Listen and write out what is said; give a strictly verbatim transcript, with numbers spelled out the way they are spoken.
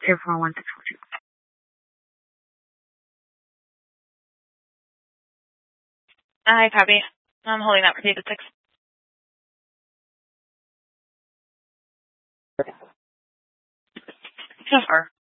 zero four one six four two. I copy. I'm holding that for data six. So far.